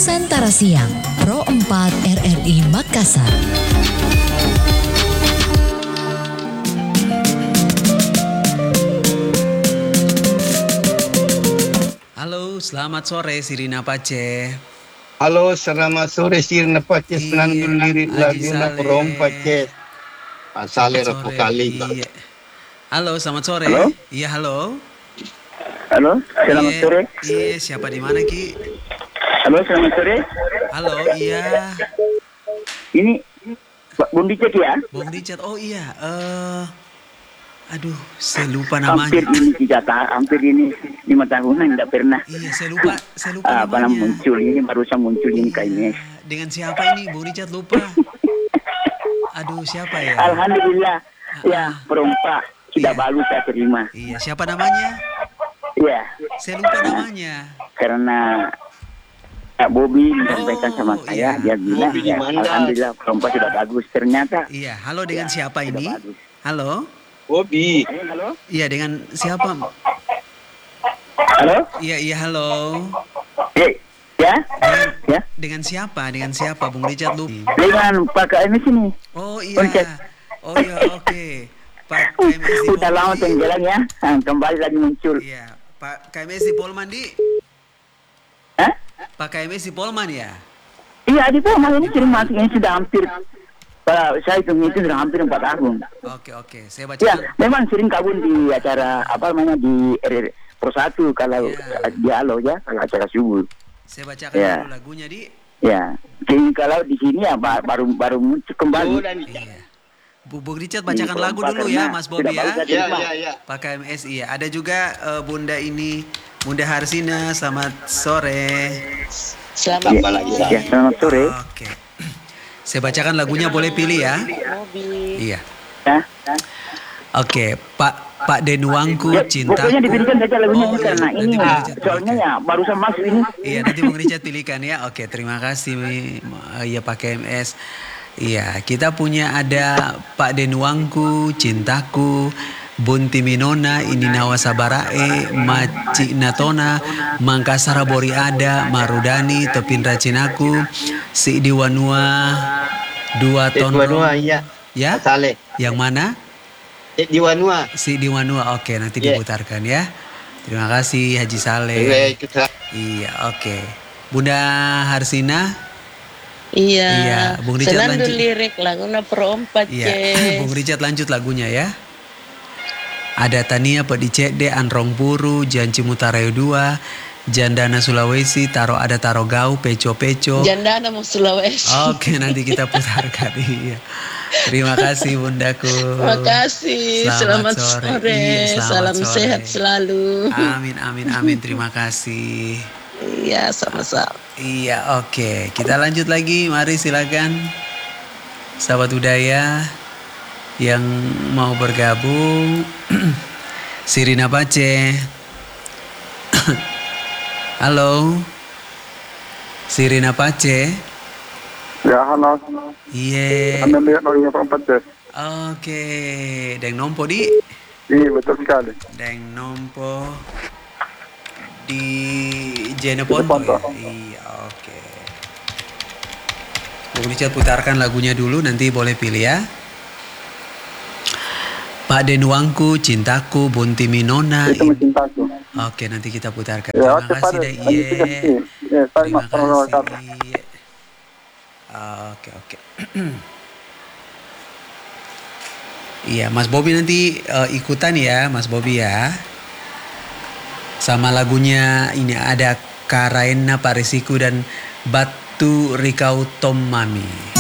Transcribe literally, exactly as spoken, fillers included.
Nusantara Siang, Pro empat R R I Makassar. Halo, selamat sore Sirina Pace. Halo, selamat sore Sirina Pace. Senandung lirik Laguna Pro empat C. Asale Rapokali. Iya. Halo, selamat sore. Halo? Iya, halo. Halo, selamat Iya, sore. Iya, siapa di mana Ki? Halo, selamat sore. Halo, iya. Ini Pak Bung Dicek ya? Bung Richard. Oh iya. Eh, aduh, saya lupa Hampir namanya. ini tiga tahun, hampir ini lima tahunan tidak pernah. Iya, saya lupa. Saya lupa Ah, apa namanya namanya. muncul ini barusan muncul ini Iya, kayaknya. dengan siapa ini Bung Richard lupa. Aduh, siapa ya? Alhamdulillah, ya perempat sudah Iya. bagus saya terima. Iya, siapa namanya? Ya, Saya lupa namanya. karena Pak Bobi menyampaikan Oh, sama saya, iya. dia bilang, Bobi di ya, mana? alhamdulillah perempat sudah bagus. Ternyata, Iya, halo dengan Ya, siapa sudah ini? bagus. Halo? Bobi. Halo, halo, Iya, dengan siapa? halo, Iya, iya, halo. eh, ya, Dengan, ya, dengan siapa? Dengan siapa? Bung Richard lupa. dengan Pak K M S ini. Oh iya. Richard. Oh iya, oke. Pak K M S di Udah lama Polman. tenggelam ya, ah, kembali lagi muncul. Iya, Pak K M S di Polman di. Hah? Pak K M S di Polman ya? Iya, di Polman ini sering masuk ini sudah hampir, Pak, saya hitung itu sudah hampir empat tahun. Oke, oke. Saya baca Ya, dulu. memang sering kabun di acara apa namanya di R R Pro satu kalau Ya. eh, dialog ya, kalau acara subuh. Saya bacakan Ya. dulu lagunya di. Ya, jadi kalau di sini ya ba- baru baru muncul kembali. Iya. Bu Bung Richard bacakan Di lagu Polman dulu karena ya, Mas Bobi sudah ya. bagus Ya, terima. ya, ya. Pak K M S iya. Ada juga eh, Bunda ini, Bunda Harsina. Selamat sore. Selamat Ya, lagi. ya, selamat sore. Oke. Saya bacakan lagunya, boleh pilih ya. Iya. Ya. Oke, Pak Pak Denuangku Ya, cintaku. pokoknya dipilihkan saja lagunya Oh, ini iya, karena nanti ini Bung ah, Richard soalnya pilihkan. ya barusan masuk ini. Iya, nanti Bung Richard pilihkan ya. Oke, terima kasih ya Pak K M S. Iya, kita punya ada Pak Denuangku, cintaku, Bunti Minona, ini Nawa Sabarae, Maci Natona, Mangkasara Bori Ada, Marudani, Tepin Racinaku, Si Diwanua, Dua Ton. Diwanua, iya. Ya? Asale. Yang mana? Diwanua. Si Diwanua. Oke, nanti Yeah. diputarkan ya. Terima kasih Haji Saleh. Iya, kita. Iya, oke. Bunda Harsina. Iya, Iya, Bung Richard senandung lanjut. lirik Laguna Pro empat Iya, Ces. Bung Richard lanjut lagunya ya. Ada Tania Pedicek de Anrong Puru, Janci Mutarayo dua, Jandana Sulawesi, Taro ada Taro Gau, Peco Peco. Jandana mau Sulawesi. Oke, nanti kita putarkan. Iya. Terima kasih Bundaku. Terima kasih. Selamat, sore. Iya, selamat Salam sore. sehat selalu. Amin, amin, amin. Terima kasih. Iya, sama-sama. Iya, oke. Kita lanjut lagi. Mari silakan. Sahabat budaya yang mau bergabung. Sirina Pace. Halo. Sirina Pace. Ya, halo. Iya. Anda lihat lagunya Pro empat C. Oke. Deng nompo di. Iya, betul sekali. Deng nompo di Jeneponto. Jeneponto. Ya? Iya, oke. Bung Richard putarkan lagunya dulu, nanti boleh pilih ya. Pak Denuangku, cintaku, Bunti Minona. Itu mencintaku. Oke, nanti kita putarkan. Ya, Terima kasih cepat. deh. Lanjut tiga Iya. sih. Ya, saya Terima Mas Prabowo Kata. kasih. Oke, oke. Iya, Mas Bobi nanti eh, ikutan ya, Mas Bobi ya. Sama lagunya ini ada Karaena Parisiku dan Batu Rikau Tom Mami.